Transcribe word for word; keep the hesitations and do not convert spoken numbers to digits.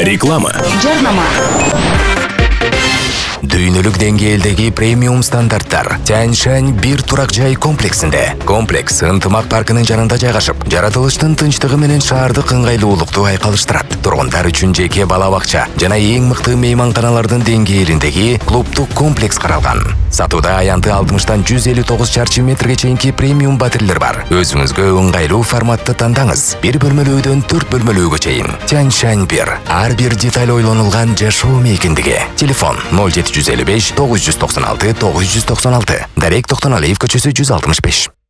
Реклама. Жарнама. Дүйнөлүк деңгээлдеги премиум стандарттар Тянь-Шань бир турак жай комплексинде. Комплекс ынтымак паркынын жанында жайгашып, жаратылыштын тынчтыгы менен шаардык ыңгайлуулукту айкалыштырат. Тургундар үчүн жеке бала бакча жана эң мыкты мейманканалардын деңгээлиндеги клубдук комплекс каралган. Сатууда аянты алтымыштан жүз элүү тогуз чарчы метрге чейинки премиум батирлер бар. Өзүңүзгө ыңгайлуу форматты тандаңыз. Бир бөлмөлүү үйдөн төрт бөлмөлүүгө чейин. Тянь-Шань бир. Ар бир деталь ойлонулган жашоо мейкиндиги. Телефон ноль жети жүз элүү беш тогуз жүз токсон алты тогуз жүз токсон алты. Дарек Токтоналиев көчөсү жүз алтымыш беш.